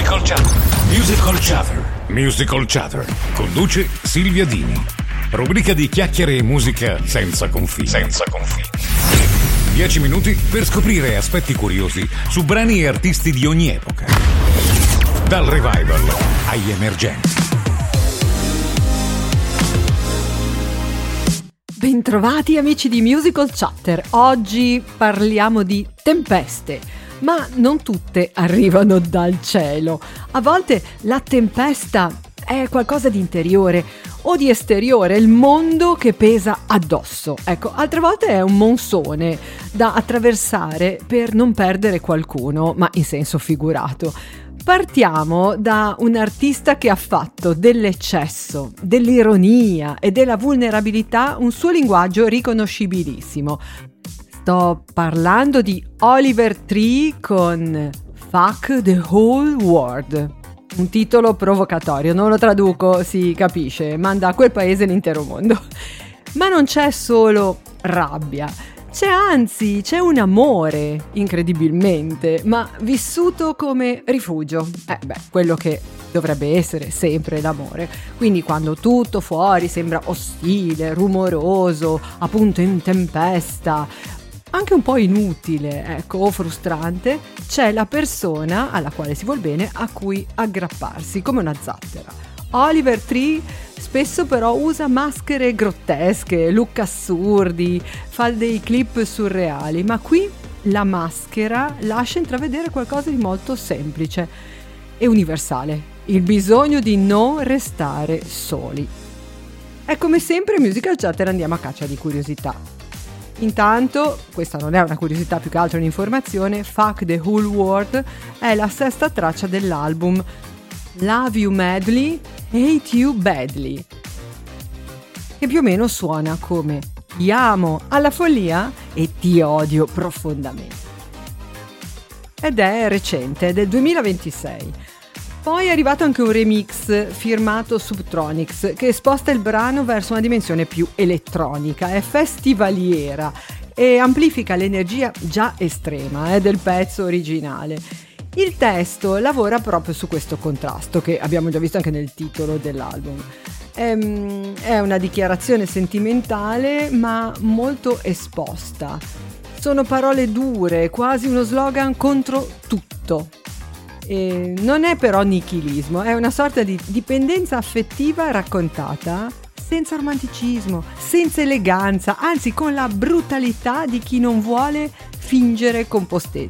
Musical Chatter. Musical Chatter. Musical Chatter. Conduce Silvia Dini. Rubrica di chiacchiere e musica senza confini. 10 minuti per scoprire aspetti curiosi su brani e artisti di ogni epoca. Dal revival agli emergenti. Bentrovati amici di Musical Chatter. Oggi parliamo di tempeste, ma non tutte arrivano dal cielo. A volte la tempesta è qualcosa di interiore o di esteriore, il mondo che pesa addosso. Ecco, altre volte è un monsone da attraversare per non perdere qualcuno, ma in senso figurato. Partiamo da un artista che ha fatto dell'eccesso, dell'ironia e della vulnerabilità un suo linguaggio riconoscibilissimo. Sto parlando di Oliver Tree con Fuck the Whole World. Un titolo provocatorio, non lo traduco, si capisce, manda a quel paese l'intero mondo. Ma non c'è solo rabbia, c'è un amore, incredibilmente, ma vissuto come rifugio. Quello che dovrebbe essere sempre l'amore. Quindi quando tutto fuori sembra ostile, rumoroso, appunto in tempesta, anche un po' inutile, o frustrante, c'è la persona alla quale si vuol bene, a cui aggrapparsi, come una zattera. Oliver Tree spesso però usa maschere grottesche, look assurdi, fa dei clip surreali, ma qui la maschera lascia intravedere qualcosa di molto semplice e universale, il bisogno di non restare soli. E come sempre in Musical Chatter andiamo a caccia di curiosità. Intanto, questa non è una curiosità, più che altro un'informazione, Fuck the Whole World è la sesta traccia dell'album Love You Madly, Hate You Badly, che più o meno suona come ti amo alla follia e ti odio profondamente. Ed è recente, è del 2026. Poi è arrivato anche un remix firmato Subtronics che sposta il brano verso una dimensione più elettronica, è festivaliera e amplifica l'energia già estrema del pezzo originale. Il testo lavora proprio su questo contrasto che abbiamo già visto anche nel titolo dell'album. È una dichiarazione sentimentale ma molto esposta. Sono parole dure, quasi uno slogan contro tutto. Non è però nichilismo, è una sorta di dipendenza affettiva raccontata senza romanticismo, senza eleganza, anzi con la brutalità di chi non vuole fingere compostezza.